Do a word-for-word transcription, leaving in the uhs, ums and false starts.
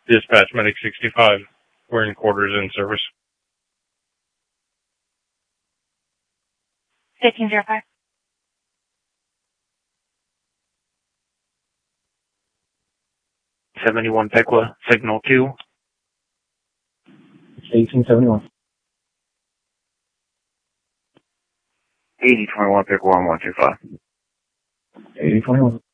Dispatch Medic sixty-five. We're in quarters in service. fifteen zero five. seventy-one Pecla, signal two. eighteen seventy-one. eighty twenty-one Pecla one one two five. eighty twenty-one.